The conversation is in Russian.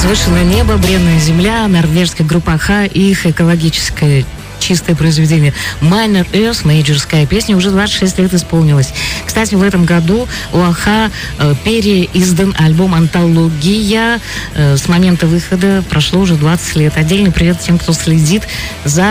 «Возвышенное небо», «Бренная земля», норвежская группа «Аха» и их экологическое чистое произведение Minor Earth, мейджорская песня, уже 26 лет исполнилось. Кстати, в этом году у «Аха» переиздан альбом «Антология». С момента выхода прошло уже 20 лет. Отдельный привет тем, кто следит за